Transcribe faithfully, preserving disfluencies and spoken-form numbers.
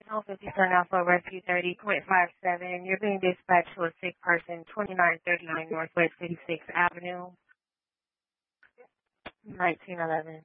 Zone fifty-seven Alpha Rescue thirty point five seven. You're being dispatched to a sick person, twenty-nine thirty-nine Northwest fifty-sixth Avenue, nineteen eleven.